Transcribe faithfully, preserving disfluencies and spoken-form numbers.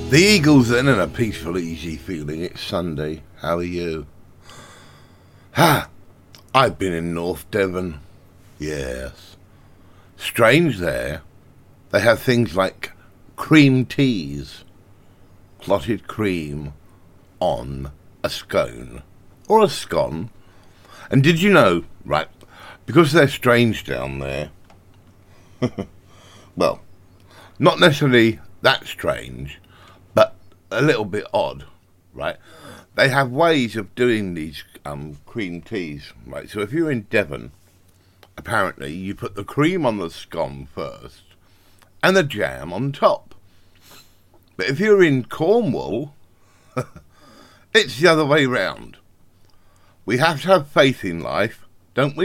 The Eagles then, in a peaceful, easy feeling. It's Sunday. How are you? Ha! I've been in North Devon. Yes. Strange there. They have things like cream teas. Clotted cream on a scone. Or a scone. And did you know, right, because they're strange down there, well, not necessarily that strange, but a little bit odd, right? They have ways of doing these um, cream teas, right? So if you're in Devon, apparently you put the cream on the scone first and the jam on top. But if you're in Cornwall, it's the other way round. We have to have faith in life, don't we?